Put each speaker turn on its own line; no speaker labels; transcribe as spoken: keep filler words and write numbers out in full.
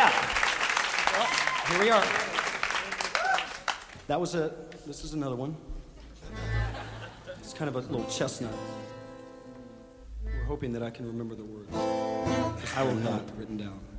Yeah. Well, here we are. That was a, this is another one. It's kind of a little chestnut. We're hoping that I can remember the words. I will not written down.